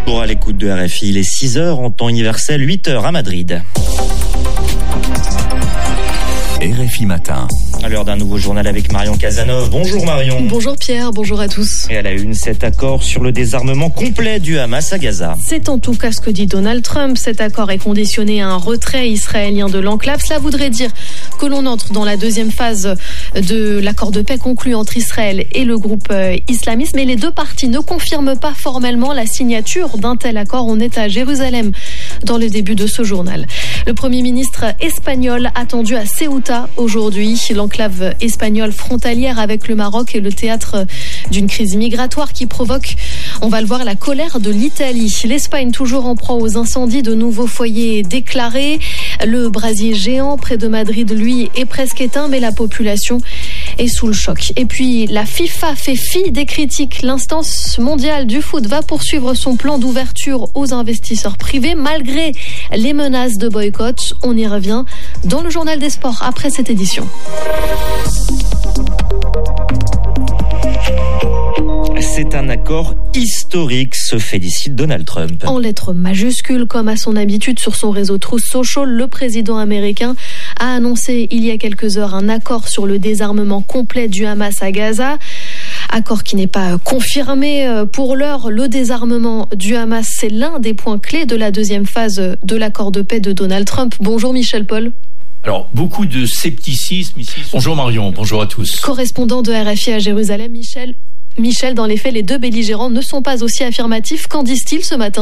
toujours à l'écoute de RFI. Il est 6h en temps universel, 8h à Madrid. RFI Matin. À l'heure d'un nouveau journal avec Marion Cazeneuve. Bonjour Marion. Bonjour Pierre, bonjour à tous. Et à la une, cet accord sur le désarmement complet du Hamas à Gaza. C'est en tout cas ce que dit Donald Trump. Cet accord est conditionné à un retrait israélien de l'enclave. Cela voudrait dire que l'on entre dans la deuxième phase de l'accord de paix conclu entre Israël et le groupe islamiste. Mais les deux parties ne confirment pas formellement la signature d'un tel accord. On est à Jérusalem dans le début de ce journal. Le Premier ministre espagnol attendu à Ceuta aujourd'hui. L'enclave espagnole frontalière avec le Maroc est le théâtre d'une crise migratoire qui provoque, on va le voir, la colère de l'Italie. L'Espagne toujours en proie aux incendies, de nouveaux foyers déclarés. Le brasier géant près de Madrid, lui, est presque éteint, mais la population est sous le choc. Et puis la FIFA fait fi des critiques. L'instance mondiale du foot va poursuivre son plan d'ouverture aux investisseurs privés malgré les menaces de boycott. On y revient dans le journal des sports après cette édition. C'est un accord historique, se félicite Donald Trump. En lettres majuscules, comme à son habitude sur son réseau Truth Social, le président américain a annoncé il y a quelques heures un accord sur le désarmement complet du Hamas à Gaza. Accord qui n'est pas confirmé pour l'heure. Le désarmement du Hamas, c'est l'un des points clés de la deuxième phase de l'accord de paix de Donald Trump. Bonjour Michel Paul. Alors, beaucoup de scepticisme ici. Bonjour Marion, bonjour à tous. Correspondant de RFI à Jérusalem, Michel, dans les faits, les deux belligérants ne sont pas aussi affirmatifs. Qu'en disent-ils ce matin ?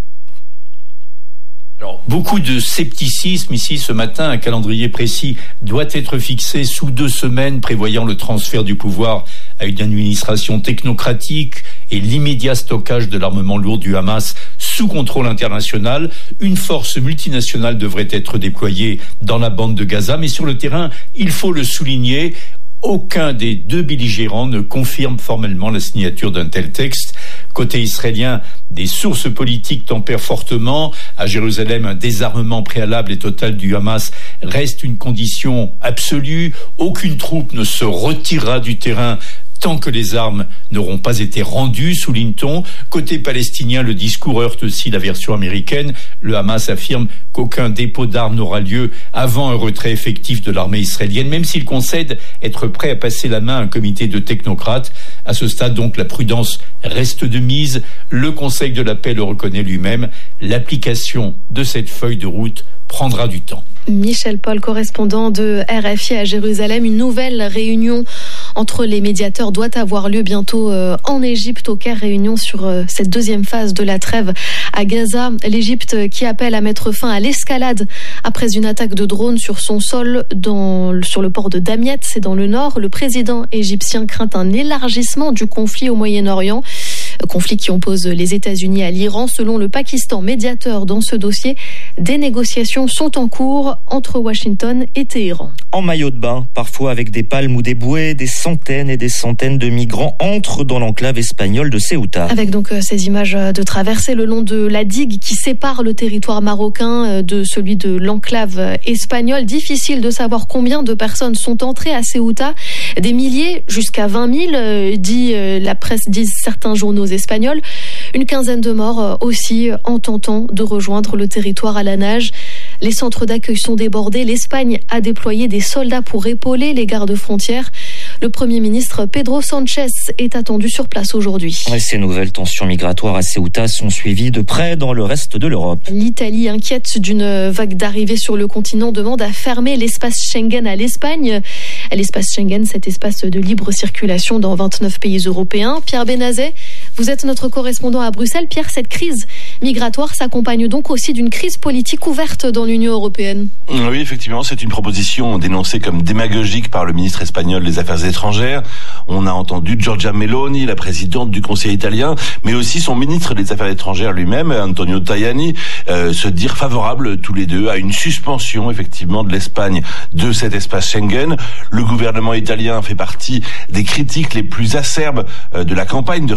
Alors, beaucoup de scepticisme ici ce matin. Un calendrier précis doit être fixé sous 2 semaines, prévoyant le transfert du pouvoir à une administration technocratique et l'immédiat stockage de l'armement lourd du Hamas sous contrôle international. Une force multinationale devrait être déployée dans la bande de Gaza, mais sur le terrain, il faut le souligner, aucun des deux belligérants ne confirme formellement la signature d'un tel texte. Côté israélien, des sources politiques tempèrent fortement. À Jérusalem, un désarmement préalable et total du Hamas reste une condition absolue. Aucune troupe ne se retirera du terrain tant que les armes n'auront pas été rendues, souligne-t-on. Côté palestinien, le discours heurte aussi la version américaine. Le Hamas affirme qu'aucun dépôt d'armes n'aura lieu avant un retrait effectif de l'armée israélienne, même s'il concède être prêt à passer la main à un comité de technocrates. À ce stade, donc, la prudence reste de mise. Le Conseil de la paix le reconnaît lui-même. L'application de cette feuille de route prendra du temps. Michel Paul, correspondant de RFI à Jérusalem. Une nouvelle réunion entre les médiateurs doit avoir lieu bientôt en Égypte, au Caire. Réunion sur cette deuxième phase de la trêve à Gaza. L'Égypte qui appelle à mettre fin à l'escalade après une attaque de drone sur son sol sur le port de Damiette, c'est dans le nord. Le président égyptien craint un élargissement du conflit au Moyen-Orient. Conflit qui oppose les États-Unis à l'Iran. Selon le Pakistan, médiateur dans ce dossier, des négociations sont en cours entre Washington et Téhéran. En maillot de bain, parfois avec des palmes ou des bouées, des centaines et des centaines de migrants entrent dans l'enclave espagnole de Ceuta. Avec donc ces images de traversée le long de la digue qui sépare le territoire marocain de celui de l'enclave espagnole. Difficile de savoir combien de personnes sont entrées à Ceuta. Des milliers, jusqu'à 20 000, dit la presse, disent certains journaux espagnols. Une quinzaine de morts aussi en tentant de rejoindre le territoire à la nage. Les centres d'accueil sont débordés. L'Espagne a déployé des soldats pour épauler les gardes-frontières. Le Premier ministre Pedro Sánchez est attendu sur place aujourd'hui. Et ces nouvelles tensions migratoires à Ceuta sont suivies de près dans le reste de l'Europe. L'Italie, inquiète d'une vague d'arrivée sur le continent, demande à fermer l'espace Schengen à l'Espagne. L'espace Schengen, cet espace de libre circulation dans 29 pays européens. Pierre Benazet, vous êtes notre correspondant à Bruxelles. Pierre, cette crise migratoire s'accompagne donc aussi d'une crise politique ouverte dans l'Union européenne. Oui, effectivement, c'est une proposition dénoncée comme démagogique par le ministre espagnol des Affaires étrangères. On a entendu Giorgia Meloni, la présidente du Conseil italien, mais aussi son ministre des Affaires étrangères lui-même, Antonio Tajani, se dire favorables tous les deux à une suspension, effectivement, de l'Espagne de cet espace Schengen. Le gouvernement italien fait partie des critiques les plus acerbes de la campagne de régularisation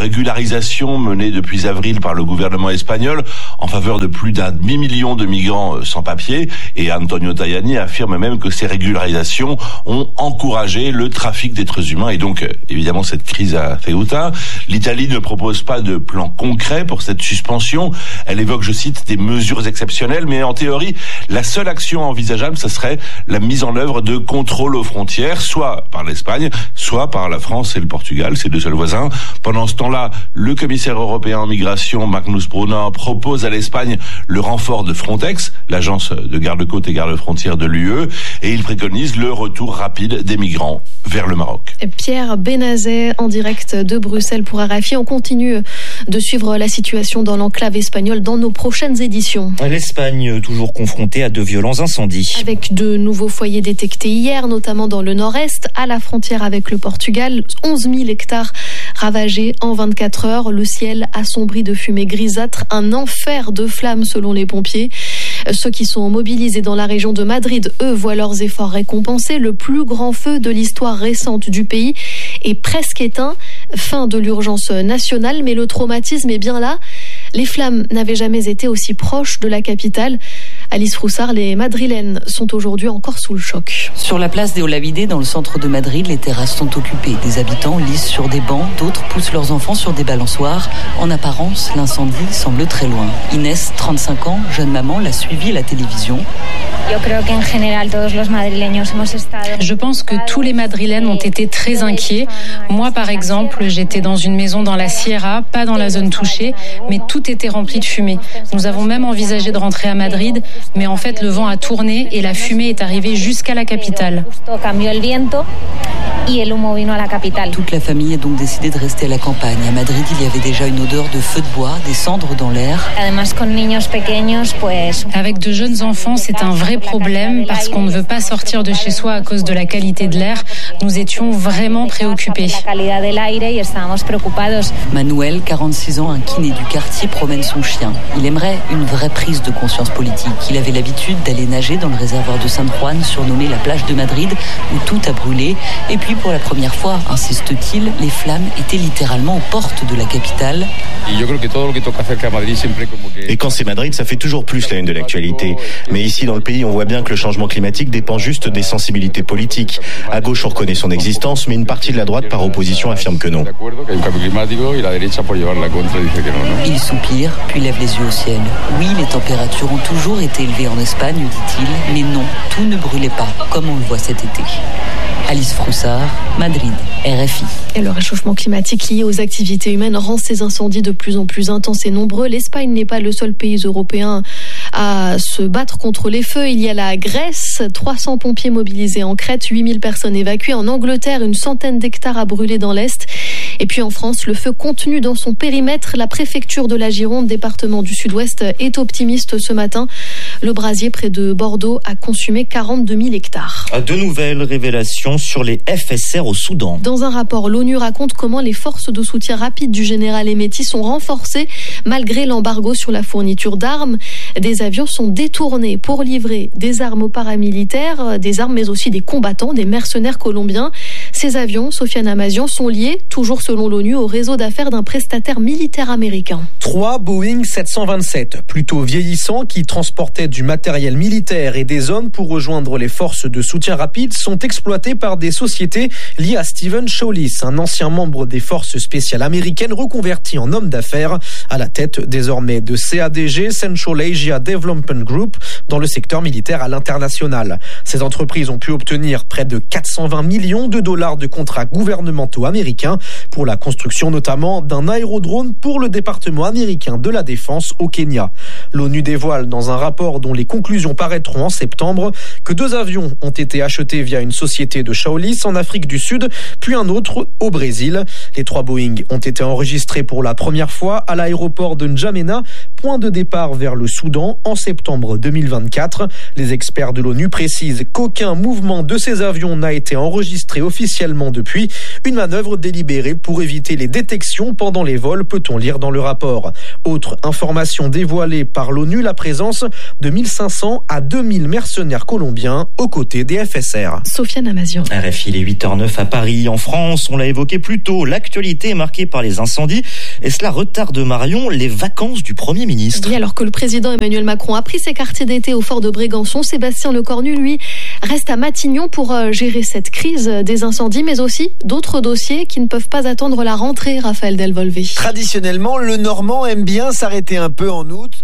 mobilisation menée depuis avril par le gouvernement espagnol en faveur de plus d'un demi-million de migrants sans papier. Et Antonio Tajani affirme même que ces régularisations ont encouragé le trafic d'êtres humains. Et donc, évidemment, cette crise a fait hautain. L'Italie ne propose pas de plan concret pour cette suspension. Elle évoque, je cite, des mesures exceptionnelles, mais en théorie, la seule action envisageable, ce serait la mise en œuvre de contrôles aux frontières, soit par l'Espagne, soit par la France et le Portugal, ces deux seuls voisins. Pendant ce temps-là, le commissaire européen en migration, Magnus Brunner, propose à l'Espagne le renfort de Frontex, l'agence de garde-côtes et garde-frontières de l'UE, et il préconise le retour rapide des migrants vers le Maroc. Pierre Benazet en direct de Bruxelles pour RFI. On continue de suivre la situation dans l'enclave espagnole dans nos prochaines éditions. L'Espagne toujours confrontée à de violents incendies. Avec de nouveaux foyers détectés hier, notamment dans le nord-est, à la frontière avec le Portugal. 11 000 hectares ravagés en 24 heures. Le ciel assombri de fumée grisâtre. Un enfer de flammes selon les pompiers. Ceux qui sont mobilisés dans la région de Madrid, eux, voient leurs efforts récompensés. Le plus grand feu de l'histoire récente du pays est presque éteint. Fin de l'urgence nationale, mais le traumatisme est bien là. Les flammes n'avaient jamais été aussi proches de la capitale. Alice Froussard, les Madrilènes sont aujourd'hui encore sous le choc. Sur la place des Olavide, dans le centre de Madrid, les terrasses sont occupées. Des habitants lisent sur des bancs, d'autres poussent leurs enfants sur des balançoires. En apparence, l'incendie semble très loin. Inès, 35 ans, jeune maman, l'a suivi à la télévision. Je pense que tous les Madrilènes ont été très inquiets. Moi, par exemple, j'étais dans une maison dans la Sierra, pas dans la zone touchée, mais tout était rempli de fumée. Nous avons même envisagé de rentrer à Madrid, mais en fait, le vent a tourné et la fumée est arrivée jusqu'à la capitale. Toute la famille a donc décidé de rester à la campagne. À Madrid, il y avait déjà une odeur de feu de bois, des cendres dans l'air. Avec de jeunes enfants, c'est un vrai problème parce qu'on ne veut pas sortir de chez soi à cause de la qualité de l'air. Nous étions vraiment préoccupés. Manuel, 46 ans, un kiné du quartier, promène son chien. Il aimerait une vraie prise de conscience politique. Il avait l'habitude d'aller nager dans le réservoir de San Juan, surnommé la plage de Madrid, où tout a brûlé. Et puis, pour la première fois, insiste-t-il, les flammes étaient littéralement aux portes de la capitale. Et quand c'est Madrid, ça fait toujours plus la une de l'actualité. Mais ici, dans le pays, on voit bien que le changement climatique dépend juste des sensibilités politiques. À gauche, on reconnaît son existence, mais une partie de la droite, par opposition, affirme que non. Il soupire, puis lève les yeux au ciel. Oui, les températures ont toujours été élevées en Espagne, dit-il, mais non, tout ne brûlait pas, comme on le voit cet été. Alice Froussard, Madrid, RFI. Et le réchauffement climatique lié aux activités humaines rend ces incendies de plus en plus intenses et nombreux. L'Espagne n'est pas le seul pays européen à se battre contre les feux. Il y a la Grèce, 300 pompiers mobilisés en Crète, 8000 personnes évacuées. En Angleterre, une centaine d'hectares à brûler dans l'Est. Et puis en France, le feu contenu dans son périmètre. La préfecture de la Gironde, département du Sud-Ouest, est optimiste ce matin. Le brasier près de Bordeaux a consumé 42 000 hectares. De nouvelles révélations sur les FSR au Soudan. Dans un rapport, l'ONU raconte comment les forces de soutien rapide du général Hemeti sont renforcées malgré l'embargo sur la fourniture d'armes. Des avions sont détournés pour livrer des armes aux paramilitaires, des armes mais aussi des combattants, des mercenaires colombiens. Ces avions, Sofiane Amazian, sont liés, toujours selon l'ONU, au réseau d'affaires d'un prestataire militaire américain. 3 Boeing 727, plutôt vieillissants, qui transportaient du matériel militaire et des hommes pour rejoindre les forces de soutien rapide, sont exploités par des sociétés liées à Stephen Shawlis, un ancien membre des forces spéciales américaines reconverti en homme d'affaires, à la tête désormais de CADG, Central Asia Development Group, dans le secteur militaire à l'international. Ces entreprises ont pu obtenir près de 420 millions de dollars de contrats gouvernementaux américains pour la construction notamment d'un aérodrome pour le département américain de la défense au Kenya. L'ONU dévoile dans un rapport dont les conclusions paraîtront en septembre que 2 avions ont été achetés via une société de Shawlis en Afrique du Sud, puis un autre au Brésil. Les 3 Boeing ont été enregistrés pour la première fois à l'aéroport de N'Djamena point de départ vers le Soudan en septembre 2024. Les experts de l'ONU précisent qu'aucun mouvement de ces avions n'a été enregistré officiellement depuis. Une manœuvre délibérée pour éviter les détections pendant les vols, peut-on lire dans le rapport. Autre information dévoilée par l'ONU, la présence de 1500 à 2000 mercenaires colombiens aux côtés des FSR. Sofiane Amazian. RFI, les 8h09 à Paris. En France, on l'a évoqué plus tôt, l'actualité est marquée par les incendies et cela retarde, Marion, les vacances du Premier ministre. Oui, alors que le président Emmanuel Macron a pris ses quartiers d'été au fort de Brégançon, Sébastien Lecornu, lui, reste à Matignon pour gérer cette crise des incendies, mais aussi d'autres dossiers qui ne peuvent pas attendre la rentrée, Raphaël Delvolvé. Traditionnellement, le Normand aime bien s'arrêter un peu en août,